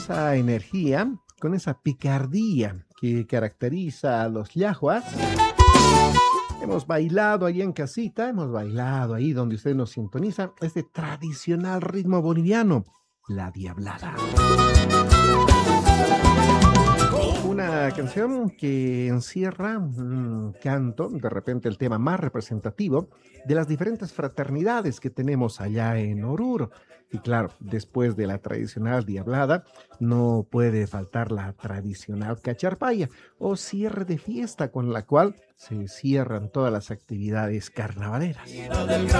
esa energía, con esa picardía que caracteriza a los yahuas. Hemos bailado ahí en casita, hemos bailado ahí donde usted nos sintoniza, este tradicional ritmo boliviano, la diablada. Una canción que encierra un canto, de repente el tema más representativo de las diferentes fraternidades que tenemos allá en Oruro. Y claro, después de la tradicional diablada, no puede faltar la tradicional cacharpaya o cierre de fiesta con la cual se cierran todas las actividades carnavaleras.